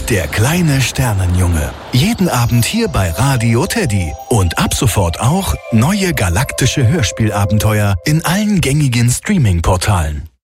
Der kleine Sternenjunge. Jeden Abend hier bei Radio Teddy. Und ab sofort auch neue galaktische Hörspielabenteuer in allen gängigen Streaming-Portalen.